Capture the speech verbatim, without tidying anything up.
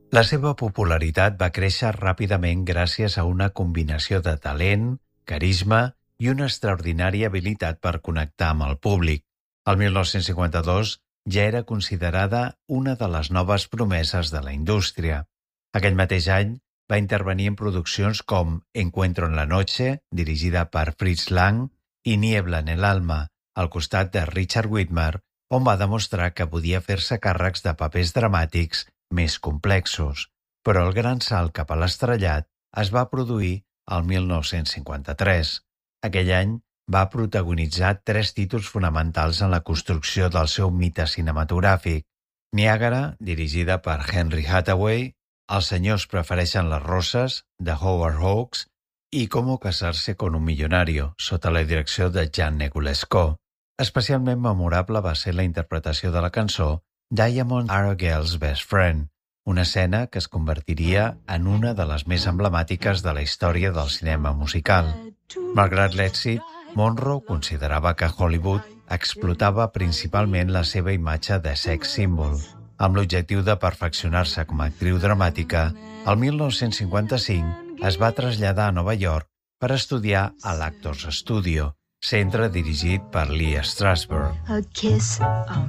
La seva popularitat va créixer ràpidament gràcies a una combinació de talent, carisma i una extraordinària habilitat per connectar amb el públic. El mil nou-cents cinquanta-dos ja era considerada una de les noves promeses de la indústria. Aquell mateix any va intervenir en produccions com Encuentro en la noche, dirigida per Fritz Lang, i Niebla en el alma, al costat de Richard Widmark, on va demostrar que podia fer-se càrrecs de papers dramàtics més complexos. Però el gran salt cap a l'estrellat es va produir al mil nou-cents cinquanta-tres. Aquell any va protagonitzar tres títols fonamentals en la construcció del seu mite cinematogràfic. Niàgara, dirigida per Henry Hathaway, Els senyors prefereixen les roses, de Howard Hawks, i Cómo casarse con un millonario, sota la direcció de Jean Negulesco. Especialment memorable va ser la interpretació de la cançó Diamonds Are a Girl's Best Friend, una escena que es convertiria en una de les més emblemàtiques de la història del cinema musical. Malgrat l'èxit, Monroe considerava que Hollywood explotava principalment la seva imatge de sex symbol. Amb l'objectiu de perfeccionar-se com a actriu dramàtica, el mil nou-cents cinquanta-cinc es va traslladar a Nova York per estudiar a l'Actors Studio, centre dirigit per Lee Strasberg. A kiss on